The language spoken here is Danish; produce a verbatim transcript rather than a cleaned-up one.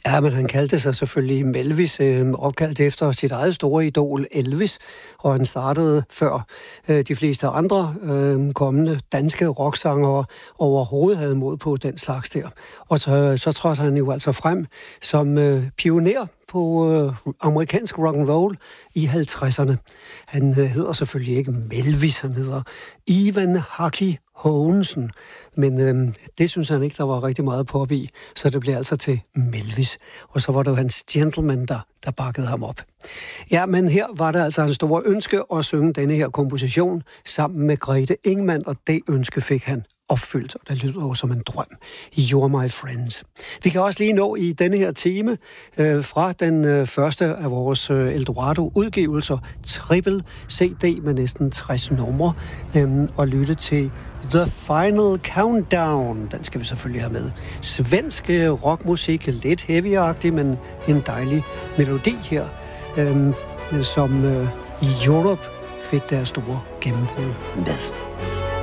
Ja, men han kaldte sig selvfølgelig Melvis, øh, opkaldt efter sit eget store idol Elvis, og han startede før øh, de fleste andre øh, kommende danske rocksangere overhovedet havde mod på den slags der. Og så, så trådte han jo altså frem som øh, pioner på øh, amerikansk rock and roll i halvtredserne. Han øh, hedder selvfølgelig ikke Melvis, han hedder Ivan Haki Haagensen, men øh, det synes han ikke, der var rigtig meget pop i, så det blev altså til Melvis. Og så var det jo hans gentleman, der, der bakkede ham op. Ja, men her var det altså en stor ønske at synge denne her komposition sammen med Grete Ingmann, og det ønske fik han opfyldt, og det lyder jo som en drøm. You're my friends. Vi kan også lige nå i denne her time øh, fra den øh, første af vores øh, Eldorado-udgivelser, triple C D med næsten tres numre, øh, og lytte til The Final Countdown. Den skal vi selvfølgelig have med. Svensk øh, rockmusik, lidt heavy-agtig, men en dejlig melodi her, øh, som øh, i Europe fik deres store gennembrud med.